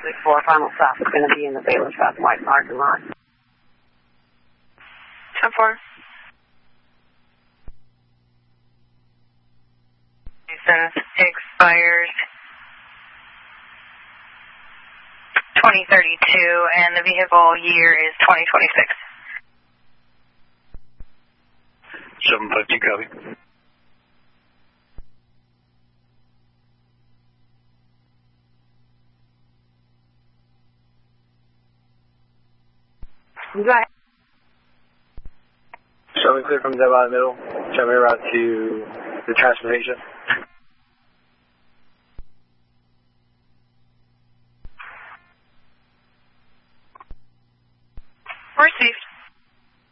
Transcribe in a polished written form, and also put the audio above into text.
for final stop is going to be in the Baylor South White parking lot. 10-4. License expires 2032, and the vehicle year is 2026. 750, copy. Go ahead. Show me clear from Dead by the Middle. Show me around to the transportation.